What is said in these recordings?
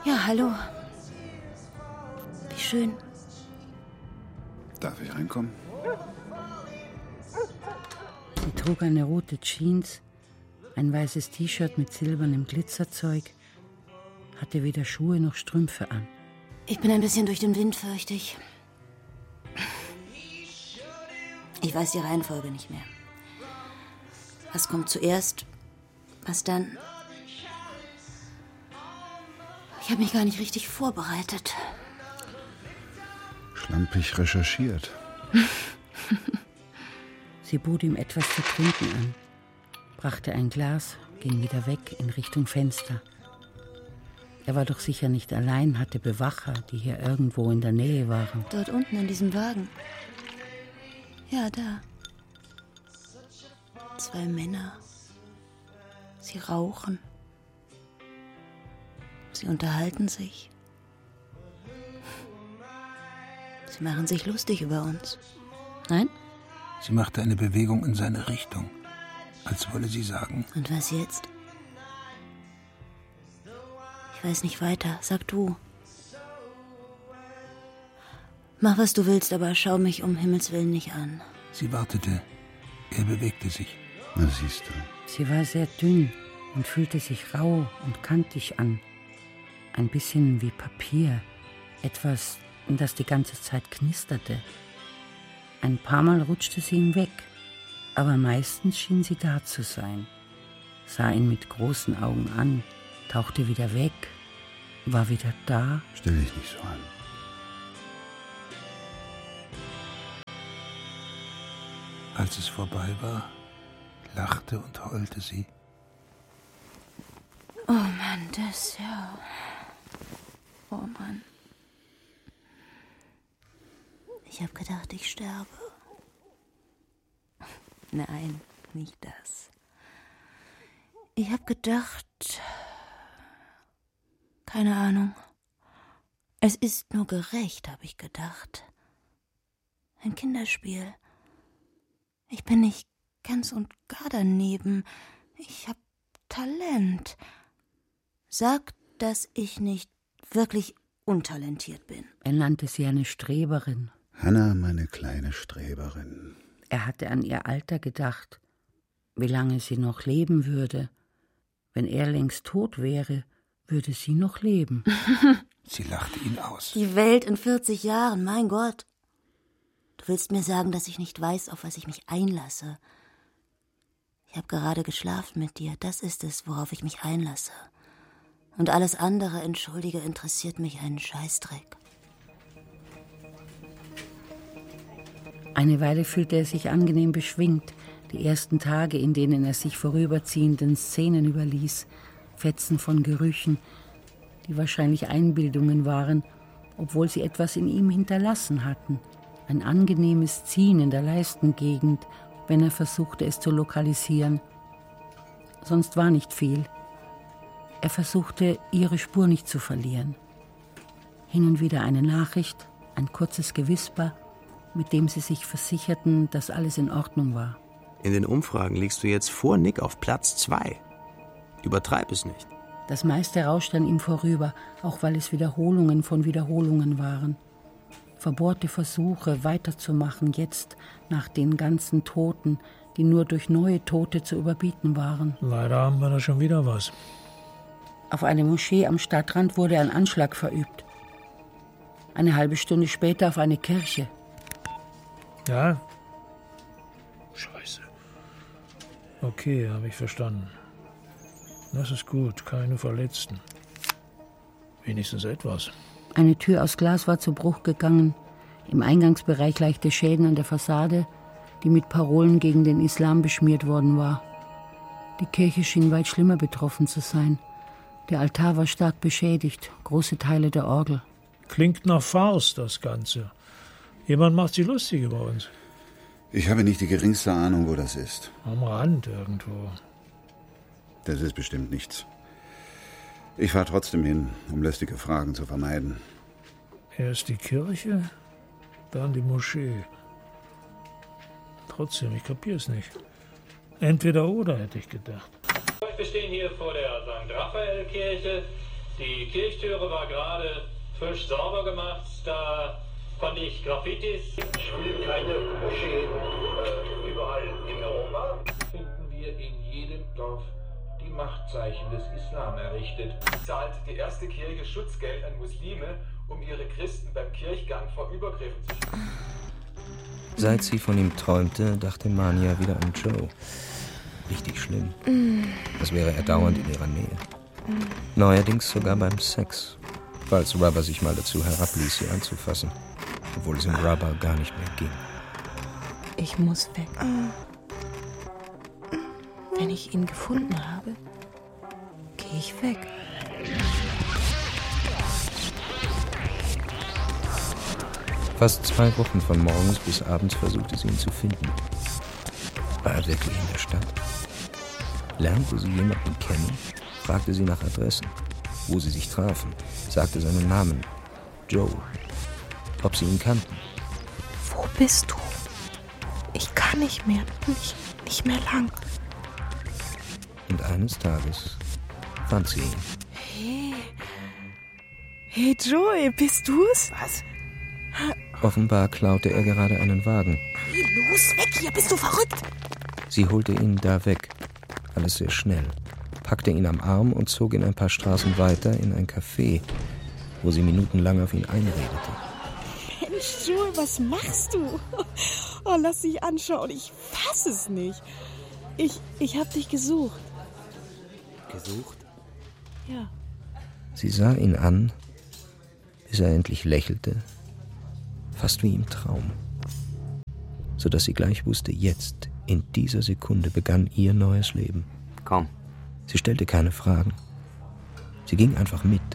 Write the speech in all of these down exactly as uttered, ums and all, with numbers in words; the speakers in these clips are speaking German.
Ja, hallo. Wie schön. Darf ich reinkommen? Sie trug eine rote Jeans, ein weißes T-Shirt mit silbernem Glitzerzeug, hatte weder Schuhe noch Strümpfe an. Ich bin ein bisschen durch den Wind, fürchte ich. Ich weiß die Reihenfolge nicht mehr. Was kommt zuerst? Was dann? Ich habe mich gar nicht richtig vorbereitet. Schlampig recherchiert. Sie bot ihm etwas zu trinken an, brachte ein Glas, ging wieder weg in Richtung Fenster. Er war doch sicher nicht allein, hatte Bewacher, die hier irgendwo in der Nähe waren. Dort unten in diesem Wagen. Ja, da. Zwei Männer. Sie rauchen. Sie unterhalten sich. Sie machen sich lustig über uns. Nein? Sie machte eine Bewegung in seine Richtung, als wolle sie sagen. Und was jetzt? Ich weiß nicht weiter. Sag du. Mach, was du willst, aber schau mich um Himmels Willen nicht an. Sie wartete. Er bewegte sich. Na, siehst du. Sie war sehr dünn und fühlte sich rau und kantig an. Ein bisschen wie Papier. Etwas, das die ganze Zeit knisterte. Ein paar Mal rutschte sie ihm weg, aber meistens schien sie da zu sein. Sah ihn mit großen Augen an, tauchte wieder weg, war wieder da. Stell dich nicht so an. Als es vorbei war, lachte und heulte sie. Oh Mann, das ja. Oh Mann. Ich habe gedacht, ich sterbe. Nein, nicht das. Ich habe gedacht... Keine Ahnung. Es ist nur gerecht, habe ich gedacht. Ein Kinderspiel. Ich bin nicht ganz und gar daneben. Ich habe Talent. Sag, dass ich nicht wirklich untalentiert bin. Er nannte sie eine Streberin. Hannah, meine kleine Streberin. Er hatte an ihr Alter gedacht, wie lange sie noch leben würde. Wenn er längst tot wäre, würde sie noch leben. Sie lachte ihn aus. Die Welt in vierzig Jahren, mein Gott. Du willst mir sagen, dass ich nicht weiß, auf was ich mich einlasse. Ich habe gerade geschlafen mit dir. Das ist es, worauf ich mich einlasse. Und alles andere, entschuldige, interessiert mich einen Scheißdreck. Eine Weile fühlte er sich angenehm beschwingt. Die ersten Tage, in denen er sich vorüberziehenden Szenen überließ, Fetzen von Gerüchen, die wahrscheinlich Einbildungen waren, obwohl sie etwas in ihm hinterlassen hatten. Ein angenehmes Ziehen in der Leistengegend, wenn er versuchte, es zu lokalisieren. Sonst war nicht viel. Er versuchte, ihre Spur nicht zu verlieren. Hin und wieder eine Nachricht, ein kurzes Gewisper, mit dem sie sich versicherten, dass alles in Ordnung war. In den Umfragen liegst du jetzt vor Nick auf Platz zwei. Übertreib es nicht. Das meiste rauschte an ihm vorüber, auch weil es Wiederholungen von Wiederholungen waren. Verbohrte Versuche, weiterzumachen, jetzt nach den ganzen Toten, die nur durch neue Tote zu überbieten waren. Leider haben wir da schon wieder was. Auf eine Moschee am Stadtrand wurde ein Anschlag verübt. Eine halbe Stunde später auf eine Kirche. Ja? Scheiße. Okay, habe ich verstanden. Das ist gut, keine Verletzten. Wenigstens etwas. Eine Tür aus Glas war zu Bruch gegangen. Im Eingangsbereich leichte Schäden an der Fassade, die mit Parolen gegen den Islam beschmiert worden war. Die Kirche schien weit schlimmer betroffen zu sein. Der Altar war stark beschädigt, große Teile der Orgel. Klingt nach Farce, das Ganze. Jemand macht sich lustig über uns. Ich habe nicht die geringste Ahnung, wo das ist. Am Rand irgendwo. Das ist bestimmt nichts. Ich fahre trotzdem hin, um lästige Fragen zu vermeiden. Erst die Kirche, dann die Moschee. Trotzdem, ich kapier's nicht. Entweder oder, hätte ich gedacht. Wir stehen hier vor der Sankt Raphael-Kirche. Die Kirchtüre war gerade frisch sauber gemacht. Da fand ich Graffitis. Spielen keine Moscheen äh, überall in Europa. Finden wir in jedem Dorf die Machtzeichen des Islam errichtet. Zahlt die erste Kirche Schutzgeld an Muslime, um ihre Christen beim Kirchgang vor Übergriffen zu schützen. Seit sie von ihm träumte, dachte Mania wieder an Joe. Richtig schlimm. Als wäre er dauernd in ihrer Nähe. Neuerdings sogar beim Sex, falls Rubber sich mal dazu herabließ, sie anzufassen, obwohl es im Rubber gar nicht mehr ging. Ich muss weg. Wenn ich ihn gefunden habe, gehe ich weg. Fast zwei Wochen von morgens bis abends versuchte sie ihn zu finden. War er wirklich in der Stadt? Lernte sie jemanden kennen? Fragte sie nach Adressen, wo sie sich trafen, sagte seinen Namen, Joe, ob sie ihn kannten. Wo bist du? Ich kann nicht mehr, nicht, nicht mehr lang. Und eines Tages fand sie ihn. Hey, hey Joey, bist du's? Was? Offenbar klaute er gerade einen Wagen. Hey, los, weg hier, bist du verrückt? Sie holte ihn da weg, alles sehr schnell, packte ihn am Arm und zog ihn ein paar Straßen weiter in ein Café, wo sie minutenlang auf ihn einredete. Mensch, Joel, was machst du? Oh, lass dich anschauen, ich fass es nicht. Ich, ich hab dich gesucht. Gesucht? Ja. Sie sah ihn an, bis er endlich lächelte, fast wie im Traum, sodass sie gleich wusste, jetzt, in dieser Sekunde, begann ihr neues Leben. Komm. Sie stellte keine Fragen. Sie ging einfach mit.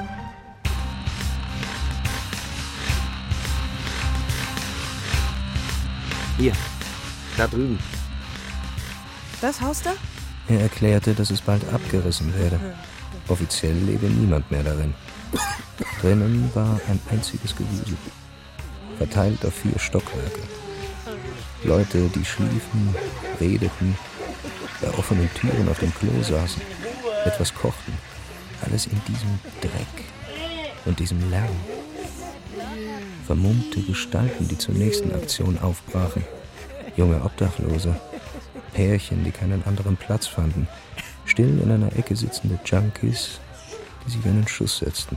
Hier, da drüben. Das Haus da? Er erklärte, dass es bald abgerissen werde. Offiziell lebe niemand mehr darin. Drinnen war ein einziges Gewusel, verteilt auf vier Stockwerke. Leute, die schliefen, redeten, bei offenen Türen auf dem Klo saßen, etwas kochten. Alles in diesem Dreck und diesem Lärm. Vermummte Gestalten, die zur nächsten Aktion aufbrachen. Junge Obdachlose, Pärchen, die keinen anderen Platz fanden. Still in einer Ecke sitzende Junkies, die sich einen Schuss setzten.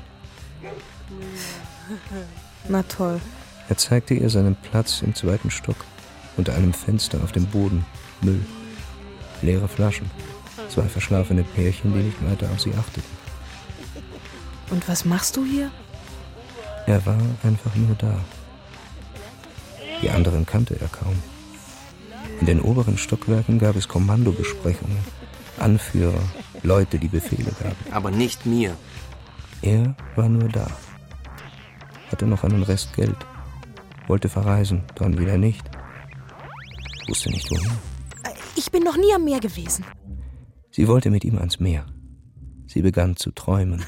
Na toll. Er zeigte ihr seinen Platz im zweiten Stock, unter einem Fenster auf dem Boden, Müll, leere Flaschen, zwei verschlafene Pärchen, die nicht weiter auf sie achteten. Und was machst du hier? Er war einfach nur da. Die anderen kannte er kaum. In den oberen Stockwerken gab es Kommandobesprechungen, Anführer, Leute, die Befehle gaben. Aber nicht mir. Er war nur da. Hatte noch einen Rest Geld. Wollte verreisen, dann wieder nicht. Wusste nicht wohin. Ich bin noch nie am Meer gewesen. Sie wollte mit ihm ans Meer. Sie begann zu träumen.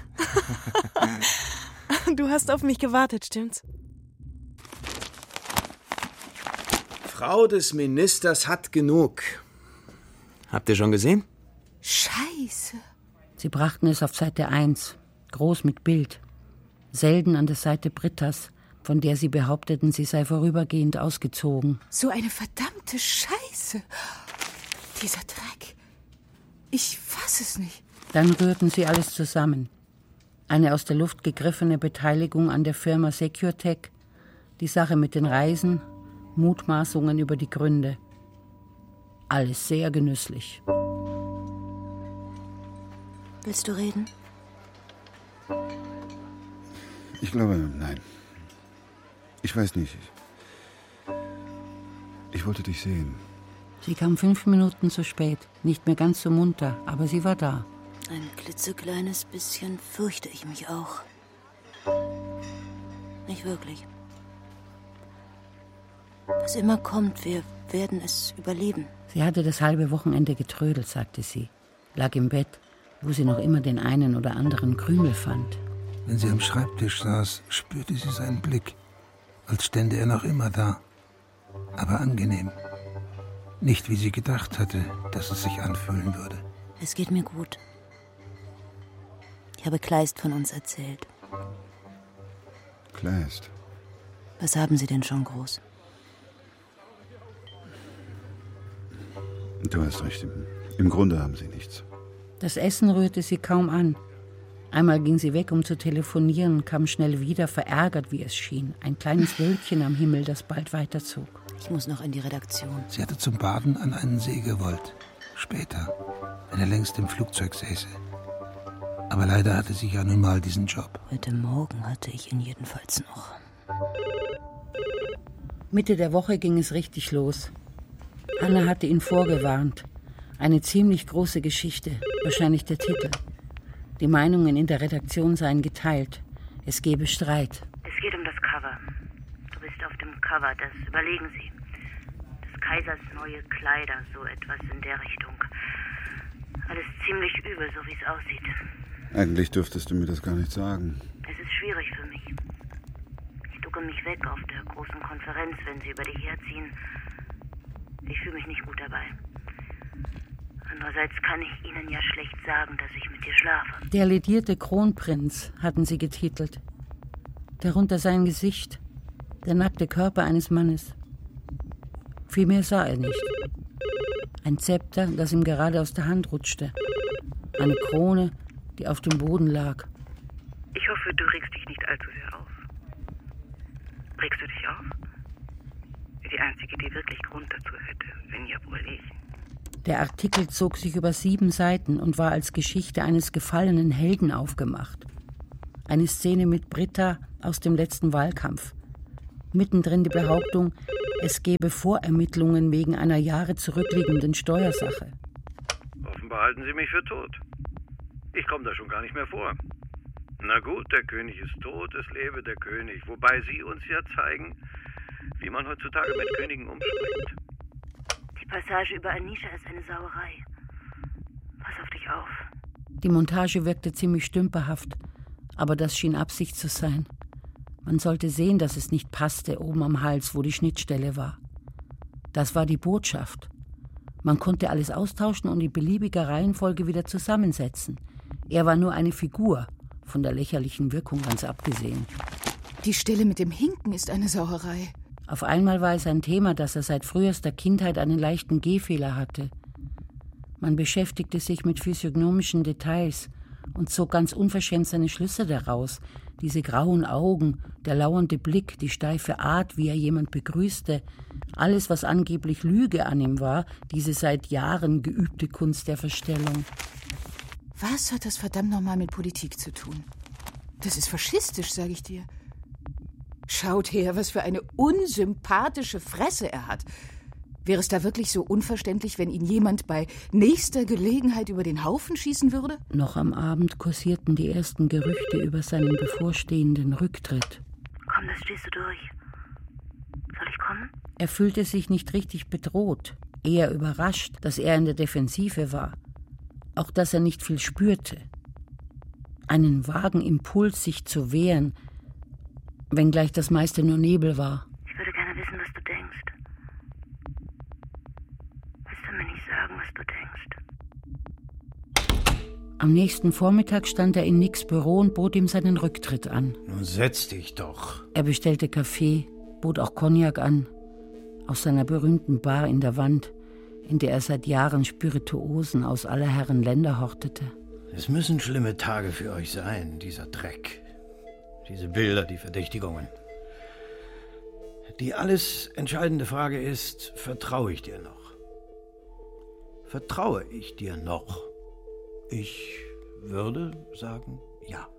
Du hast auf mich gewartet, stimmt's? Frau des Ministers hat genug. Habt ihr schon gesehen? Scheiße. Sie brachten es auf Seite eins, groß mit Bild. Selden an der Seite Brittas, von der sie behaupteten, sie sei vorübergehend ausgezogen. So eine verdammte Scheiße. Dieser Dreck. Ich fass es nicht. Dann rührten sie alles zusammen. Eine aus der Luft gegriffene Beteiligung an der Firma SecureTech, die Sache mit den Reisen, Mutmaßungen über die Gründe. Alles sehr genüsslich. Willst du reden? Ich glaube, nein. Ich weiß nicht. Ich wollte dich sehen. Sie kam fünf Minuten zu spät. Nicht mehr ganz so munter, aber sie war da. Ein klitzekleines bisschen fürchte ich mich auch. Nicht wirklich. Was immer kommt, wir werden es überleben. Sie hatte das halbe Wochenende getrödelt, sagte sie. Lag im Bett, wo sie noch immer den einen oder anderen Krümel fand. Wenn sie am Schreibtisch saß, spürte sie seinen Blick, als stände er noch immer da. Aber angenehm. Nicht, wie sie gedacht hatte, dass es sich anfühlen würde. Es geht mir gut. Ich habe Kleist von uns erzählt. Kleist? Was haben Sie denn schon, Groß? Du hast recht. Im, Im Grunde haben sie nichts. Das Essen rührte sie kaum an. Einmal ging sie weg, um zu telefonieren, kam schnell wieder, verärgert, wie es schien. Ein kleines Wölkchen am Himmel, das bald weiterzog. Ich muss noch in die Redaktion. Sie hatte zum Baden an einen See gewollt. Später, wenn er längst im Flugzeug säße. Aber leider hatte sie ja nun mal diesen Job. Heute Morgen hatte ich ihn jedenfalls noch. Mitte der Woche ging es richtig los. Anna hatte ihn vorgewarnt. Eine ziemlich große Geschichte, wahrscheinlich der Titel. Die Meinungen in der Redaktion seien geteilt. Es gebe Streit. Es geht um das Cover. Du bist auf dem Cover, das überlegen Sie. Des Kaisers neue Kleider, so etwas in der Richtung. Alles ziemlich übel, so wie es aussieht. Eigentlich dürftest du mir das gar nicht sagen. Es ist schwierig für mich. Ich ducke mich weg auf der großen Konferenz, wenn Sie über dich herziehen. Ich fühle mich nicht gut dabei. Andererseits kann ich Ihnen ja schlecht sagen, dass ich mit dir schlafe. Der ledierte Kronprinz hatten sie getitelt. Darunter sein Gesicht, der nackte Körper eines Mannes. Viel mehr sah er nicht. Ein Zepter, das ihm gerade aus der Hand rutschte. Eine Krone, die auf dem Boden lag. Ich hoffe, du regst dich nicht allzu sehr auf. Regst du dich auf? Die Einzige, die wirklich Grund dazu hätte, wenn ja wohl ich. Der Artikel zog sich über sieben Seiten und war als Geschichte eines gefallenen Helden aufgemacht. Eine Szene mit Britta aus dem letzten Wahlkampf. Mittendrin die Behauptung, es gebe Vorermittlungen wegen einer Jahre zurückliegenden Steuersache. Offenbar halten Sie mich für tot. Ich komme da schon gar nicht mehr vor. Na gut, der König ist tot, es lebe der König. Wobei Sie uns ja zeigen, wie man heutzutage mit Königen umspringt. Die Passage über Anisha ist eine Sauerei. Pass auf dich auf. Die Montage wirkte ziemlich stümperhaft, aber das schien Absicht zu sein. Man sollte sehen, dass es nicht passte, oben am Hals, wo die Schnittstelle war. Das war die Botschaft. Man konnte alles austauschen und in beliebiger Reihenfolge wieder zusammensetzen. Er war nur eine Figur, von der lächerlichen Wirkung ganz abgesehen. Die Stelle mit dem Hinken ist eine Sauerei. Auf einmal war es ein Thema, dass er seit frühester Kindheit einen leichten Gehfehler hatte. Man beschäftigte sich mit physiognomischen Details und zog ganz unverschämt seine Schlüsse daraus. Diese grauen Augen, der lauernde Blick, die steife Art, wie er jemand begrüßte, alles, was angeblich Lüge an ihm war, diese seit Jahren geübte Kunst der Verstellung. Was hat das verdammt nochmal mit Politik zu tun? Das ist faschistisch, sage ich dir. Schaut her, was für eine unsympathische Fresse er hat. Wäre es da wirklich so unverständlich, wenn ihn jemand bei nächster Gelegenheit über den Haufen schießen würde? Noch am Abend kursierten die ersten Gerüchte über seinen bevorstehenden Rücktritt. Komm, das stehst du durch. Soll ich kommen? Er fühlte sich nicht richtig bedroht, eher überrascht, dass er in der Defensive war. Auch, dass er nicht viel spürte. Einen vagen Impuls, sich zu wehren, wenngleich das meiste nur Nebel war. Ich würde gerne wissen, was du denkst. Willst du mir nicht sagen, was du denkst? Am nächsten Vormittag stand er in Nicks Büro und bot ihm seinen Rücktritt an. Nun setz dich doch. Er bestellte Kaffee, bot auch Cognac an, aus seiner berühmten Bar in der Wand, in der er seit Jahren Spirituosen aus aller Herren Länder hortete. Es müssen schlimme Tage für euch sein, dieser Dreck. Diese Bilder, die Verdächtigungen. Die alles entscheidende Frage ist, vertraue ich dir noch? Vertraue ich dir noch? Ich würde sagen, ja.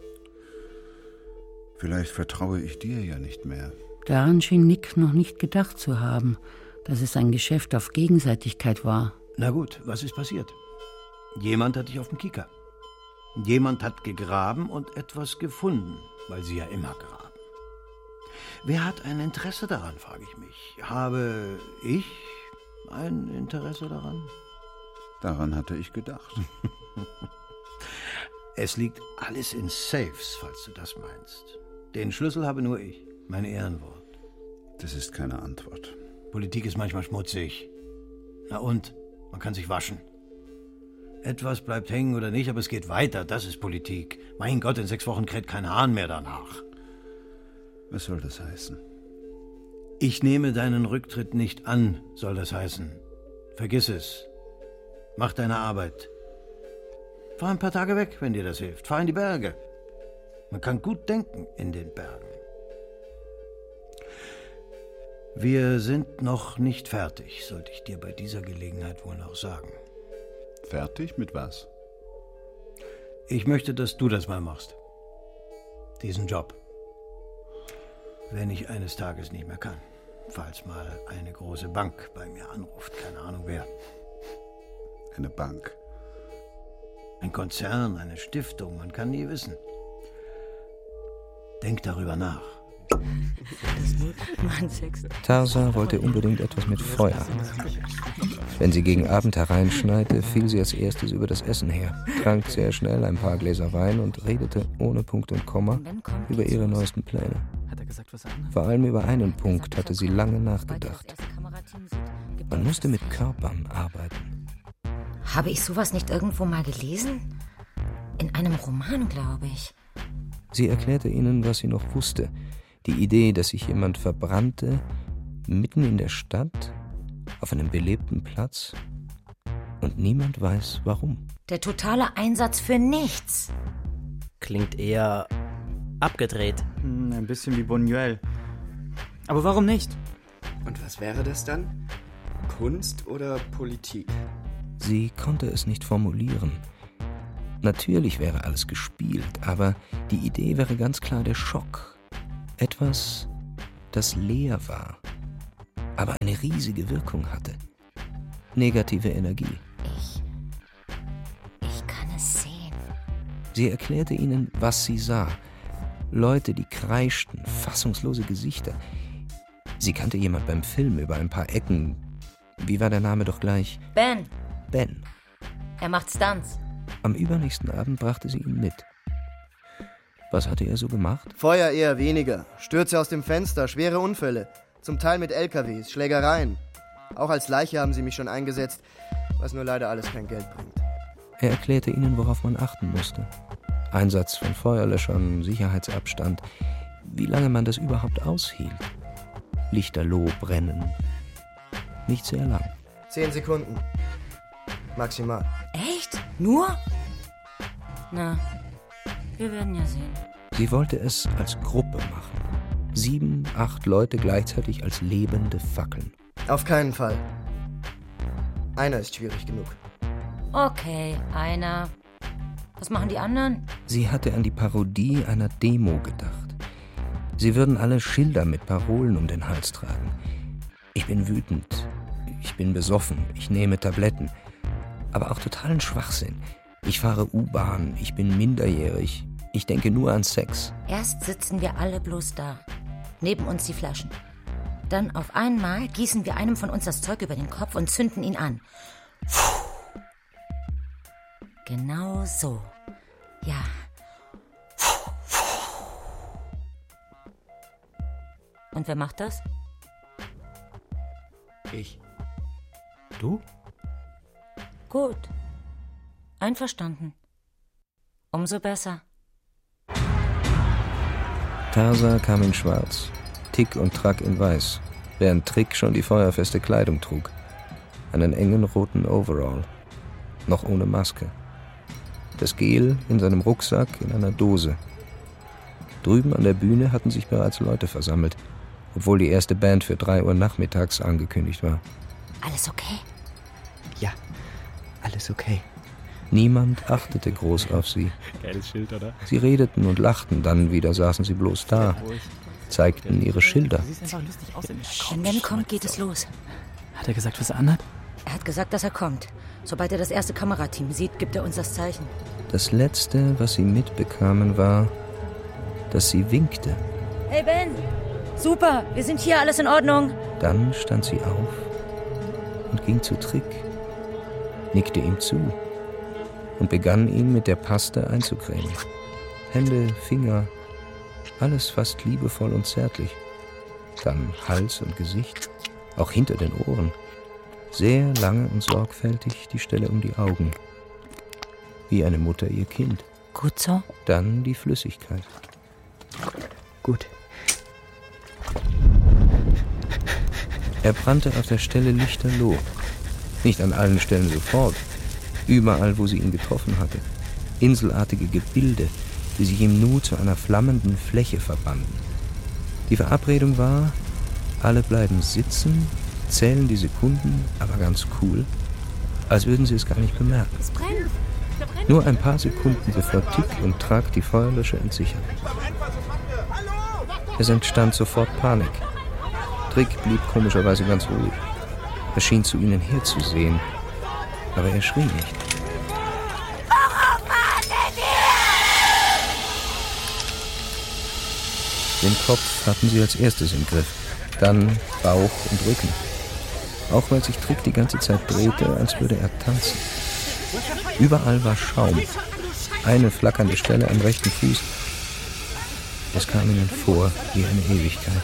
Vielleicht vertraue ich dir ja nicht mehr. Daran schien Nick noch nicht gedacht zu haben, dass es ein Geschäft auf Gegenseitigkeit war. Na gut, was ist passiert? Jemand hat dich auf dem Kieker. Jemand hat gegraben und etwas gefunden, weil sie ja immer graben. Wer hat ein Interesse daran, frage ich mich. Habe ich ein Interesse daran? Daran hatte ich gedacht. Es liegt alles in Safes, falls du das meinst. Den Schlüssel habe nur ich, mein Ehrenwort. Das ist keine Antwort. Politik ist manchmal schmutzig. Na und? Man kann sich waschen. Etwas bleibt hängen oder nicht, aber es geht weiter. Das ist Politik. Mein Gott, in sechs Wochen kräht kein Hahn mehr danach. Was soll das heißen? Ich nehme deinen Rücktritt nicht an, soll das heißen. Vergiss es. Mach deine Arbeit. Fahr ein paar Tage weg, wenn dir das hilft. Fahr in die Berge. Man kann gut denken in den Bergen. Wir sind noch nicht fertig, sollte ich dir bei dieser Gelegenheit wohl noch sagen. Fertig mit was? Ich möchte, dass du das mal machst. Diesen Job. Wenn ich eines Tages nicht mehr kann. Falls mal eine große Bank bei mir anruft. Keine Ahnung wer. Eine Bank? Ein Konzern, eine Stiftung, man kann nie wissen. Denk darüber nach. Tarsa wollte unbedingt etwas mit Feuer. Wenn sie gegen Abend hereinschneite, fiel sie als erstes über das Essen her, trank sehr schnell ein paar Gläser Wein und redete ohne Punkt und Komma über ihre neuesten Pläne. Vor allem über einen Punkt hatte sie lange nachgedacht. Man musste mit Körpern arbeiten. Habe ich sowas nicht irgendwo mal gelesen? In einem Roman, glaube ich. Sie erklärte ihnen, was sie noch wusste. Die Idee, dass sich jemand verbrannte, mitten in der Stadt, auf einem belebten Platz, und niemand weiß, warum. Der totale Einsatz für nichts. Klingt eher abgedreht. Hm, ein bisschen wie Buñuel. Aber warum nicht? Und was wäre das dann? Kunst oder Politik? Sie konnte es nicht formulieren. Natürlich wäre alles gespielt, aber die Idee wäre ganz klar der Schock. Etwas, das leer war, aber eine riesige Wirkung hatte. Negative Energie. Ich... Ich kann es sehen. Sie erklärte ihnen, was sie sah. Leute, die kreischten, fassungslose Gesichter. Sie kannte jemand beim Film über ein paar Ecken. Wie war der Name doch gleich? Ben. Ben. Er macht Stunts. Am übernächsten Abend brachte sie ihn mit. Was hatte er so gemacht? Feuer eher weniger. Stürze aus dem Fenster, schwere Unfälle. Zum Teil mit L K Ws, Schlägereien. Auch als Leiche haben sie mich schon eingesetzt, was nur leider alles kein Geld bringt. Er erklärte ihnen, worauf man achten musste. Einsatz von Feuerlöschern, Sicherheitsabstand. Wie lange man das überhaupt aushielt. Lichterloh brennen. Nicht sehr lang. Zehn Sekunden. Maximal. Echt? Nur? Na, wir werden ja sehen. Sie wollte es als Gruppe machen. Sieben, acht Leute gleichzeitig als lebende Fackeln. Auf keinen Fall. Einer ist schwierig genug. Okay, einer. Was machen die anderen? Sie hatte an die Parodie einer Demo gedacht. Sie würden alle Schilder mit Parolen um den Hals tragen. Ich bin wütend. Ich bin besoffen. Ich nehme Tabletten. Aber auch totalen Schwachsinn. Ich fahre U-Bahn. Ich bin minderjährig. Ich denke nur an Sex. Erst sitzen wir alle bloß da. Neben uns die Flaschen. Dann auf einmal gießen wir einem von uns das Zeug über den Kopf und zünden ihn an. Puh. Genau so. Ja. Und wer macht das? Ich. Du? Gut. Einverstanden. Umso besser. Tarsa kam in schwarz, Tick und Track in weiß, während Trick schon die feuerfeste Kleidung trug. Einen engen roten Overall, noch ohne Maske. Das Gel in seinem Rucksack in einer Dose. Drüben an der Bühne hatten sich bereits Leute versammelt, obwohl die erste Band für drei Uhr nachmittags angekündigt war. Alles okay? Ja, alles okay. Niemand achtete groß auf sie. Geiles Schild, oder? Sie redeten und lachten, dann wieder saßen sie bloß da, zeigten ihre Schilder. Wenn Ben kommt, geht es los. Hat er gesagt, was er anhat? Er hat gesagt, dass er kommt. Sobald er das erste Kamerateam sieht, gibt er uns das Zeichen. Das Letzte, was sie mitbekamen, war, dass sie winkte. Hey Ben! Super, wir sind hier, alles in Ordnung. Dann stand sie auf und ging zu Trick, nickte ihm zu und begann ihn mit der Paste einzucremen. Hände, Finger, alles fast liebevoll und zärtlich. Dann Hals und Gesicht, auch hinter den Ohren. Sehr lange und sorgfältig die Stelle um die Augen. wie eine Mutter ihr Kind. Gut so? Dann die Flüssigkeit. Gut. Er brannte auf der Stelle lichterloh. Nicht an allen Stellen sofort. Überall, wo sie ihn getroffen hatte. Inselartige Gebilde, die sich im Nu zu einer flammenden Fläche verbanden. Die Verabredung war, alle bleiben sitzen, zählen die Sekunden, aber ganz cool, als würden sie es gar nicht bemerken. Es brennt. Nur ein paar Sekunden, bevor Tick und Track die Feuerlöscher entsichern. Es entstand sofort Panik. Trick blieb komischerweise ganz ruhig. Er schien zu ihnen herzusehen, aber er schrie nicht. Den Kopf hatten sie als erstes im Griff, dann Bauch und Rücken. Auch weil sich Trick die ganze Zeit drehte, als würde er tanzen. Überall war Schaum. Eine flackernde Stelle am rechten Fuß. Es kam ihnen vor wie eine Ewigkeit.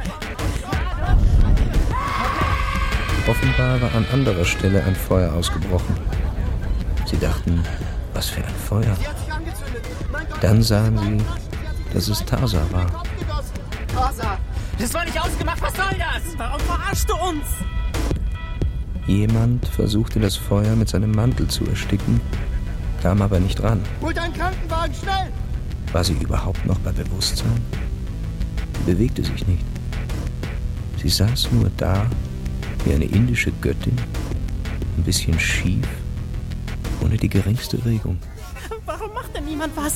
Offenbar war an anderer Stelle ein Feuer ausgebrochen. Sie dachten, was für ein Feuer. Dann sahen sie, dass es Tarsa war. Tarsa! Das war nicht ausgemacht, was soll das? Warum verarschst du uns? Jemand versuchte das Feuer mit seinem Mantel zu ersticken, kam aber nicht ran. Holt einen Krankenwagen, schnell! War sie überhaupt noch bei Bewusstsein? Sie bewegte sich nicht. Sie saß nur da, wie eine indische Göttin, ein bisschen schief, ohne die geringste Regung. Warum macht denn niemand was?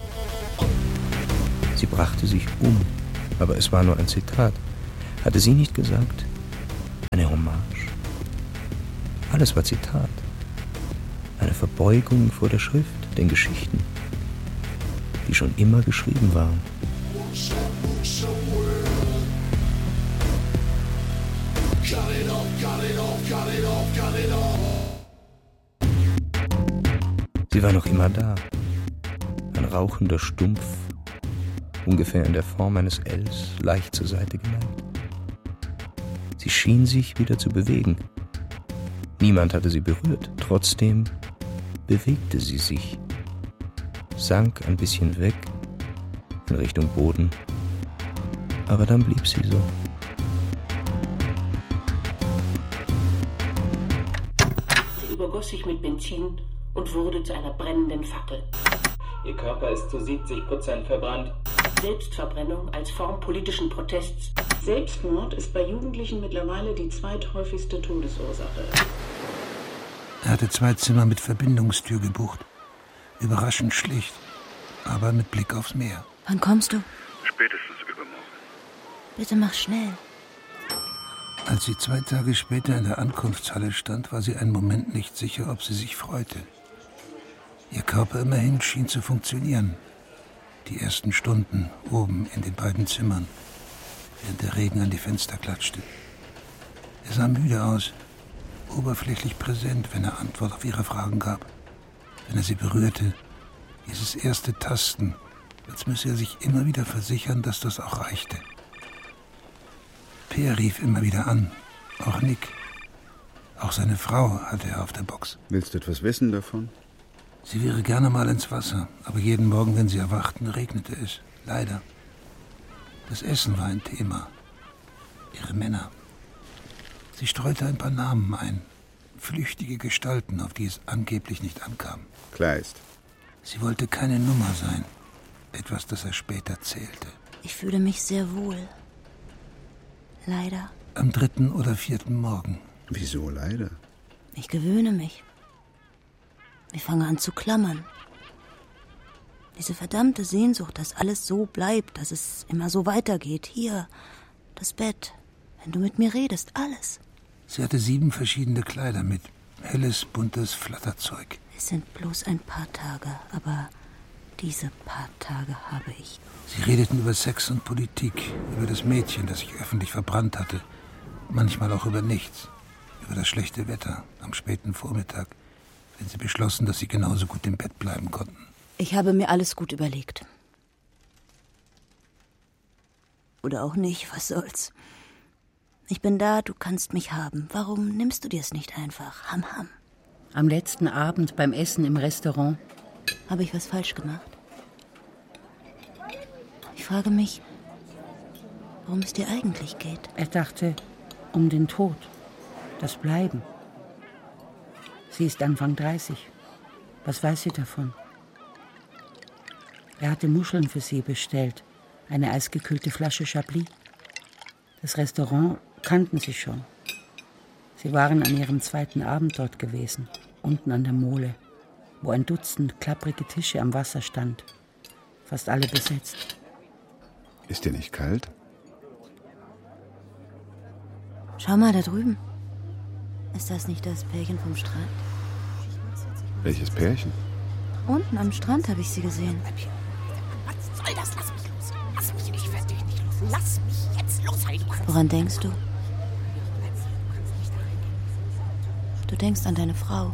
Sie brachte sich um, aber es war nur ein Zitat. Hatte sie nicht gesagt? Eine Hommage. Alles war Zitat. Eine Verbeugung vor der Schrift, den Geschichten, die schon immer geschrieben waren. Sie war noch immer da. Ein rauchender Stumpf, ungefähr in der Form eines Ls, leicht zur Seite geneigt. Sie schien sich wieder zu bewegen. Niemand hatte sie berührt. Trotzdem bewegte sie sich, sank ein bisschen weg in Richtung Boden, aber dann blieb sie so. Sie übergoss sich mit Benzin und wurde zu einer brennenden Fackel. Ihr Körper ist zu siebzig Prozent verbrannt. Selbstverbrennung als Form politischen Protests. Selbstmord ist bei Jugendlichen mittlerweile die zweithäufigste Todesursache. Er hatte zwei Zimmer mit Verbindungstür gebucht. Überraschend schlicht, aber mit Blick aufs Meer. Wann kommst du? Spätestens übermorgen. Bitte mach schnell. Als sie zwei Tage später in der Ankunftshalle stand, war sie einen Moment nicht sicher, ob sie sich freute. Ihr Körper immerhin schien zu funktionieren. Die ersten Stunden oben in den beiden Zimmern, während der Regen an die Fenster klatschte. Er sah müde aus, oberflächlich präsent, wenn er Antwort auf ihre Fragen gab. Wenn er sie berührte, dieses erste Tasten, als müsse er sich immer wieder versichern, dass das auch reichte. Peer rief immer wieder an, auch Nick. Auch seine Frau hatte er auf der Box. Willst du etwas wissen davon? Sie wäre gerne mal ins Wasser, aber jeden Morgen, wenn sie erwachten, regnete es. Leider. Das Essen war ein Thema. Ihre Männer. Sie streute ein paar Namen ein. Flüchtige Gestalten, auf die es angeblich nicht ankam. Kleist. Sie wollte keine Nummer sein. Etwas, das er später zählte. Ich fühle mich sehr wohl. Leider. Am dritten oder vierten Morgen. Wieso leider? Ich gewöhne mich. Ich fange an zu klammern. Diese verdammte Sehnsucht, dass alles so bleibt, dass es immer so weitergeht. Hier, das Bett, wenn du mit mir redest, alles. Sie hatte sieben verschiedene Kleider mit. Helles, buntes Flatterzeug. Es sind bloß ein paar Tage, aber diese paar Tage habe ich. Sie redeten über Sex und Politik, über das Mädchen, das sich öffentlich verbrannt hatte. Manchmal auch über nichts. Über das schlechte Wetter am späten Vormittag, wenn sie beschlossen, dass sie genauso gut im Bett bleiben konnten. Ich habe mir alles gut überlegt. Oder auch nicht, was soll's. Ich bin da, du kannst mich haben. Warum nimmst du dir es nicht einfach? Ham, ham. Am letzten Abend beim Essen im Restaurant. Habe ich was falsch gemacht? Ich frage mich, worum es dir eigentlich geht. Er dachte, um den Tod, das Bleiben. Sie ist Anfang dreißig. Was weiß sie davon? Er hatte Muscheln für sie bestellt, eine eisgekühlte Flasche Chablis. Das Restaurant kannten sie schon. Sie waren an ihrem zweiten Abend dort gewesen, unten an der Mole, wo ein Dutzend klapprige Tische am Wasser stand, fast alle besetzt. Ist dir nicht kalt? Schau mal da drüben. Ist das nicht das Pärchen vom Strand? Welches Pärchen? Unten am Strand habe ich sie gesehen. Was soll das? Lass mich los. Lass mich nicht, ich werde dich nicht los. Lass mich jetzt los, Heidi. Woran denkst du? Du denkst an deine Frau.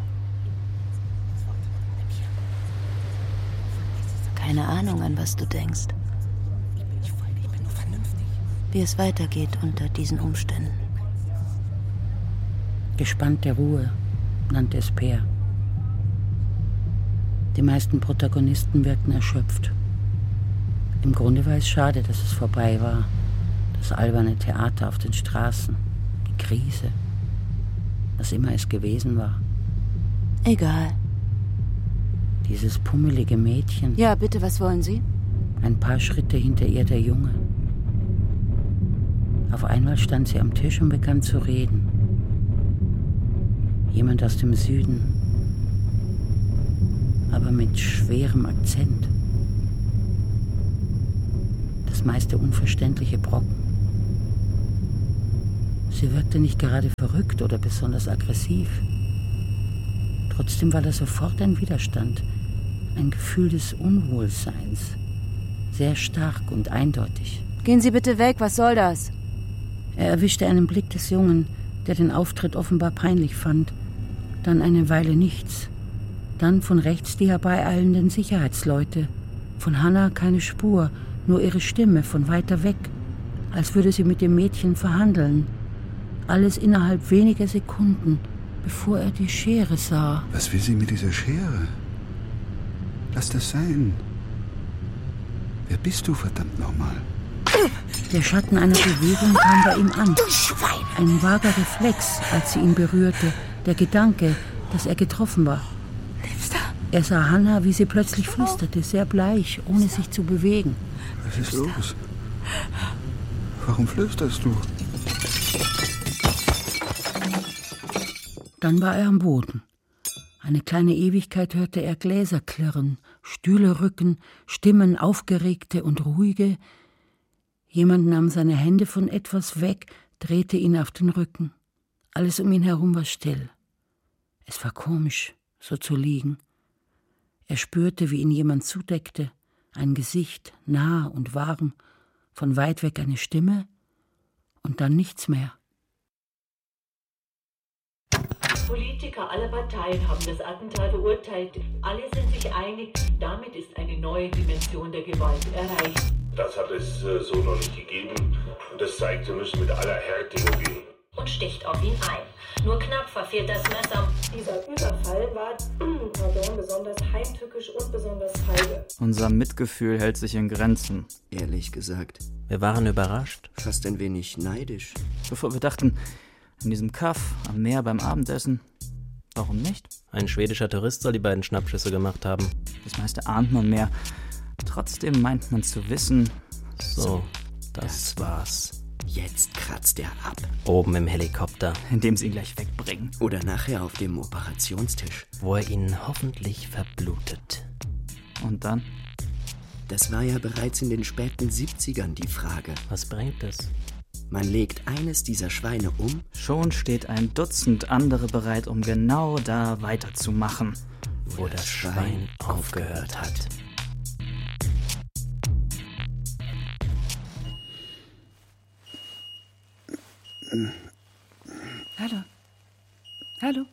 Keine Ahnung, an was du denkst. Wie es weitergeht unter diesen Umständen. Gespannte Ruhe nannte es Peer. Die meisten Protagonisten wirkten erschöpft. Im Grunde war es schade, dass es vorbei war. Das alberne Theater auf den Straßen, die Krise, was immer es gewesen war. Egal. Dieses pummelige Mädchen. Ja, bitte, was wollen Sie? Ein paar Schritte hinter ihr der Junge. Auf einmal stand sie am Tisch und begann zu reden. Jemand aus dem Süden, aber mit schwerem Akzent. Das meiste unverständliche Brocken. Sie wirkte nicht gerade verrückt oder besonders aggressiv. Trotzdem war da sofort ein Widerstand, ein Gefühl des Unwohlseins. Sehr stark und eindeutig. Gehen Sie bitte weg, was soll das? Er erwischte einen Blick des Jungen, der den Auftritt offenbar peinlich fand. Dann eine Weile nichts. Dann von rechts die herbeieilenden Sicherheitsleute. Von Hannah keine Spur, nur ihre Stimme von weiter weg, als würde sie mit dem Mädchen verhandeln. Alles innerhalb weniger Sekunden, bevor er die Schere sah. Was will sie mit dieser Schere? Lass das sein. Wer bist du, verdammt nochmal? Der Schatten einer Bewegung kam bei ihm an. Ein vager Reflex, als sie ihn berührte. Der Gedanke, dass er getroffen war. Er sah Hannah, wie sie plötzlich flüsterte, sehr bleich, ohne sich zu bewegen. Was ist los? Warum flüsterst du? Dann war er am Boden. Eine kleine Ewigkeit hörte er Gläser klirren, Stühle rücken, Stimmen, aufgeregte und ruhige. Jemand nahm seine Hände von etwas weg, drehte ihn auf den Rücken. Alles um ihn herum war still. Es war komisch, so zu liegen. Er spürte, wie ihn jemand zudeckte, ein Gesicht, nah und warm, von weit weg eine Stimme und dann nichts mehr. Politiker aller Parteien haben das Attentat verurteilt. Alle sind sich einig, damit ist eine neue Dimension der Gewalt erreicht. Das hat es äh, so noch nicht gegeben. Und das zeigt, wir müssen mit aller Härte umgehen. Und sticht auf ihn ein. Nur knapp verfehlt das Messer. Dieser Überfall war pardon, besonders heimtückisch und besonders feige. Unser Mitgefühl hält sich in Grenzen. Ehrlich gesagt. Wir waren überrascht. Fast ein wenig neidisch. Bevor wir dachten, in diesem Kaff am Meer beim Abendessen. Warum nicht? Ein schwedischer Tourist soll die beiden Schnappschüsse gemacht haben. Das meiste ahnt man mehr. Trotzdem meint man zu wissen. So, das war's. Jetzt kratzt er ab. Oben im Helikopter. Indem sie ihn gleich wegbringen. Oder nachher auf dem Operationstisch. Wo er ihn hoffentlich verblutet. Und dann? Das war ja bereits in den späten siebzigern die Frage. Was bringt es? Man legt eines dieser Schweine um. Schon steht ein Dutzend andere bereit, um genau da weiterzumachen, wo, wo das, das Schwein, Schwein aufgehört hat. Hallo. Hallo.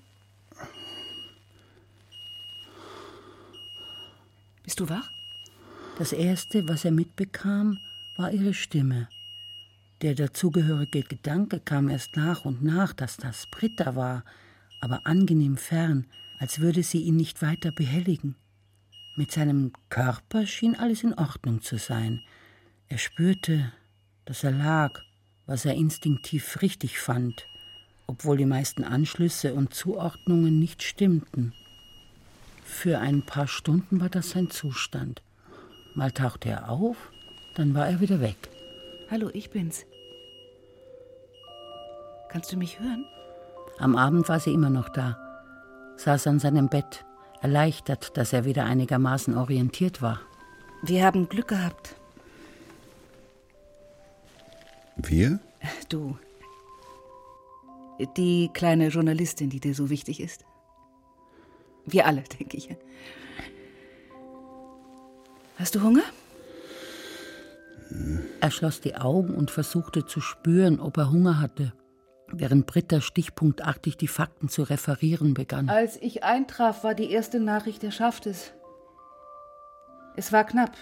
Bist du wach? Das Erste, was er mitbekam, war ihre Stimme. Der dazugehörige Gedanke kam erst nach und nach, dass das Britta war, aber angenehm fern, als würde sie ihn nicht weiter behelligen. Mit seinem Körper schien alles in Ordnung zu sein. Er spürte, dass er lag, was er instinktiv richtig fand, obwohl die meisten Anschlüsse und Zuordnungen nicht stimmten. Für ein paar Stunden war das sein Zustand. Mal tauchte er auf, dann war er wieder weg. Hallo, ich bin's. Kannst du mich hören? Am Abend war sie immer noch da, saß an seinem Bett, erleichtert, dass er wieder einigermaßen orientiert war. Wir haben Glück gehabt. Wir? Du. Die kleine Journalistin, die dir so wichtig ist. Wir alle, denke ich. Hast du Hunger? Er schloss die Augen und versuchte zu spüren, ob er Hunger hatte, während Britta stichpunktartig die Fakten zu referieren begann. Als ich eintraf, war die erste Nachricht, er schafft es. Es war knapp.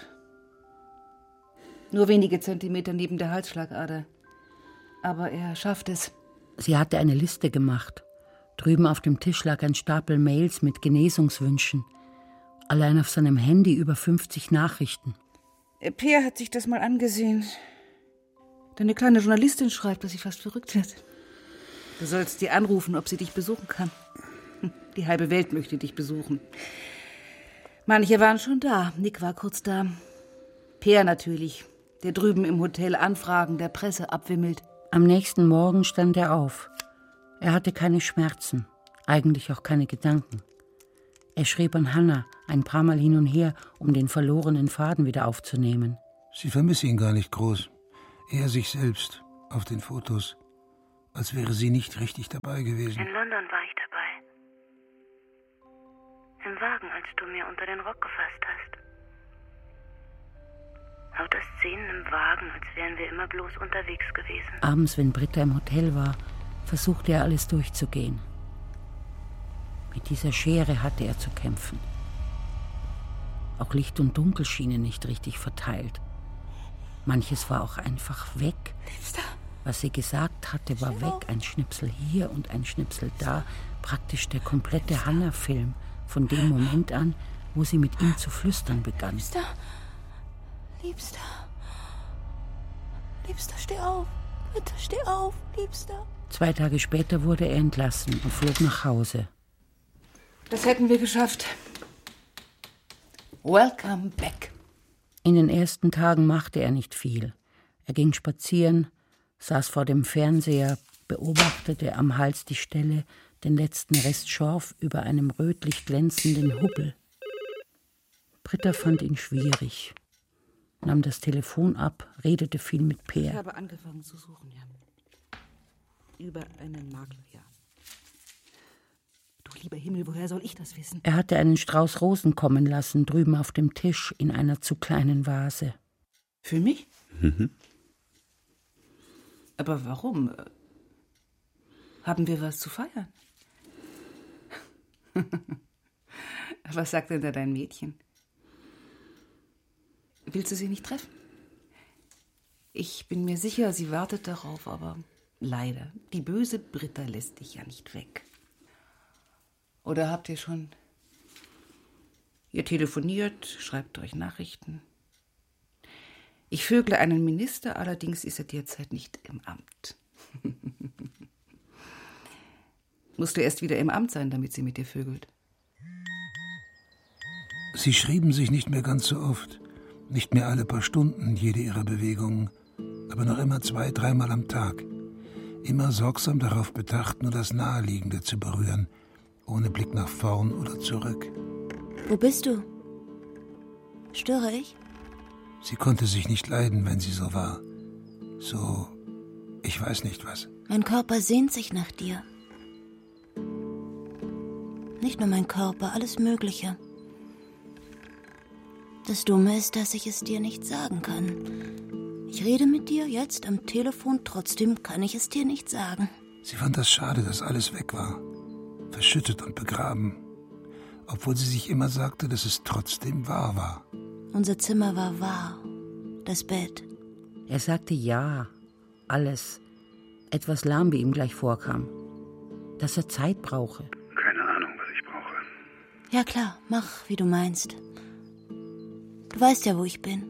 Nur wenige Zentimeter neben der Halsschlagader. Aber er schafft es. Sie hatte eine Liste gemacht. Drüben auf dem Tisch lag ein Stapel Mails mit Genesungswünschen. Allein auf seinem Handy über fünfzig Nachrichten. Peer hat sich das mal angesehen. Deine kleine Journalistin schreibt, dass sie fast verrückt wird. Du sollst sie anrufen, ob sie dich besuchen kann. Die halbe Welt möchte dich besuchen. Manche waren schon da. Nick war kurz da. Peer natürlich, der drüben im Hotel Anfragen der Presse abwimmelt. Am nächsten Morgen stand er auf. Er hatte keine Schmerzen, eigentlich auch keine Gedanken. Er schrieb an Hannah ein paar Mal hin und her, um den verlorenen Faden wieder aufzunehmen. Sie vermisse ihn gar nicht groß. Eher sich selbst, auf den Fotos. Als wäre sie nicht richtig dabei gewesen. In London war ich dabei. Im Wagen, als du mir unter den Rock gefasst hast. Lauter Szenen im Wagen, als wären wir immer bloß unterwegs gewesen. Abends, wenn Britta im Hotel war, versuchte er alles durchzugehen. Mit dieser Schere hatte er zu kämpfen. Auch Licht und Dunkel schienen nicht richtig verteilt. Manches war auch einfach weg. Liebster. Was sie gesagt hatte, war weg. Ein Schnipsel hier und ein Schnipsel da. Praktisch der komplette Hannah-Film. Von dem Moment an, wo sie mit ihm zu flüstern begann. Liebster. Liebster. Liebster, steh auf. Bitte steh auf, Liebster. Zwei Tage später wurde er entlassen und flog nach Hause. Das hätten wir geschafft. Welcome back. In den ersten Tagen machte er nicht viel. Er ging spazieren, saß vor dem Fernseher, beobachtete am Hals die Stelle, den letzten Rest Schorf über einem rötlich glänzenden Hubbel. Britta fand ihn schwierig, nahm das Telefon ab, redete viel mit Peer. Ich habe angefangen zu suchen, ja. Über einen Makler, ja. Du lieber Himmel, woher soll ich das wissen? Er hatte einen Strauß Rosen kommen lassen, drüben auf dem Tisch, in einer zu kleinen Vase. Für mich? Mhm. Aber warum? Haben wir was zu feiern? Was sagt denn da dein Mädchen? Willst du sie nicht treffen? Ich bin mir sicher, sie wartet darauf, aber leider, die böse Britta lässt dich ja nicht weg. Oder habt ihr schon... Ihr telefoniert, schreibt euch Nachrichten. Ich vögle einen Minister, allerdings ist er derzeit nicht im Amt. Musst du erst wieder im Amt sein, damit sie mit dir vögelt? Sie schrieben sich nicht mehr ganz so oft. Nicht mehr alle paar Stunden, jede ihrer Bewegungen. Aber noch immer zwei, dreimal am Tag. Immer sorgsam darauf bedacht, nur das Naheliegende zu berühren. Ohne Blick nach vorn oder zurück. Wo bist du? Störe ich? Sie konnte sich nicht leiden, wenn sie so war. So, ich weiß nicht was. Mein Körper sehnt sich nach dir. Nicht nur mein Körper, alles Mögliche. Das Dumme ist, dass ich es dir nicht sagen kann. Ich rede mit dir jetzt am Telefon, trotzdem kann ich es dir nicht sagen. Sie fand das schade, dass alles weg war. Verschüttet und begraben. Obwohl sie sich immer sagte, dass es trotzdem wahr war. Unser Zimmer war wahr. Das Bett. Er sagte ja, alles. Etwas lahm, wie ihm gleich vorkam. Dass er Zeit brauche. Keine Ahnung, was ich brauche. Ja klar, mach, wie du meinst. Du weißt ja, wo ich bin.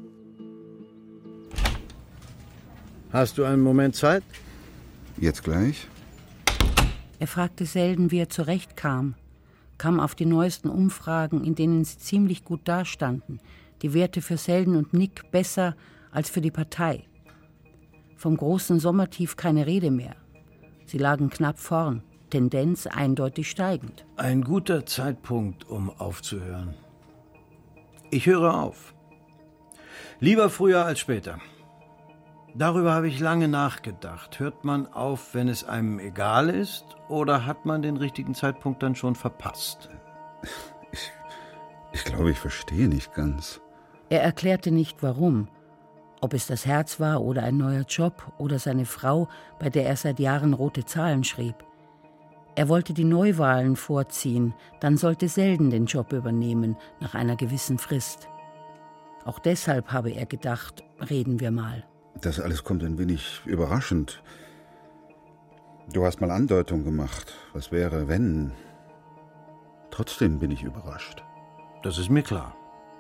Hast du einen Moment Zeit? Jetzt gleich? Er fragte Selden, wie er zurechtkam, kam auf die neuesten Umfragen, in denen sie ziemlich gut dastanden, die Werte für Selden und Nick besser als für die Partei. Vom großen Sommertief keine Rede mehr. Sie lagen knapp vorn, Tendenz eindeutig steigend. Ein guter Zeitpunkt, um aufzuhören. Ich höre auf. Lieber früher als später. Darüber habe ich lange nachgedacht. Hört man auf, wenn es einem egal ist, oder hat man den richtigen Zeitpunkt dann schon verpasst? Ich, ich glaube, ich verstehe nicht ganz. Er erklärte nicht, warum. Ob es das Herz war oder ein neuer Job oder seine Frau, bei der er seit Jahren rote Zahlen schrieb. Er wollte die Neuwahlen vorziehen, dann sollte Selden den Job übernehmen, nach einer gewissen Frist. Auch deshalb habe er gedacht, reden wir mal. Das alles kommt ein wenig überraschend. Du hast mal Andeutung gemacht. Was wäre, wenn? Trotzdem bin ich überrascht. Das ist mir klar.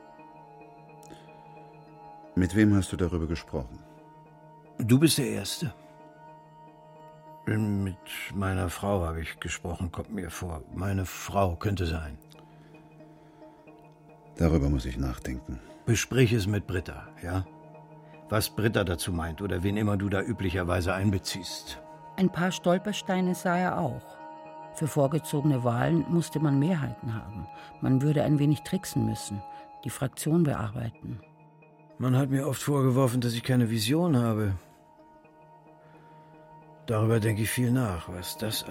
Mit wem hast du darüber gesprochen? Du bist der Erste. Mit meiner Frau habe ich gesprochen, kommt mir vor. Meine Frau könnte sein. Darüber muss ich nachdenken. Besprich es mit Britta, ja? Was Britta dazu meint oder wen immer du da üblicherweise einbeziehst. Ein paar Stolpersteine sah er auch. Für vorgezogene Wahlen musste man Mehrheiten haben. Man würde ein wenig tricksen müssen, die Fraktion bearbeiten. Man hat mir oft vorgeworfen, dass ich keine Vision habe. Darüber denke ich viel nach, was das